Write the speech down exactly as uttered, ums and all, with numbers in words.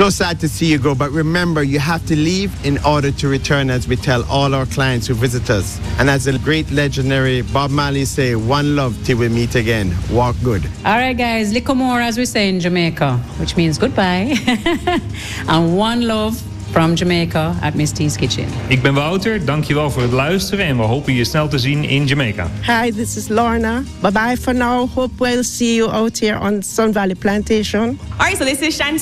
So sad to see you go, but remember, you have to leave in order to return, as we tell all our clients who visit us. And as the great legendary Bob Marley say, one love till we meet again. Walk good. All right, guys, little more, as we say in Jamaica, which means goodbye. And one love from Jamaica at Miss T's Kitchen. Ik ben Wouter, dankjewel voor het luisteren en we hopen je snel te zien in Jamaica. Hi, this is Lorna. Bye-bye for now. Hope we'll see you out here on Sun Valley Plantation. All right, so this is Shanti.